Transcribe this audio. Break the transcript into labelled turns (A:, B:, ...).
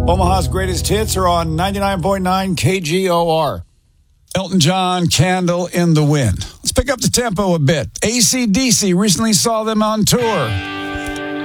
A: Omaha's greatest hits are on 99.9 KGOR. Elton John, Candle in the Wind. Let's pick up the tempo a bit. AC/DC recently saw them on tour.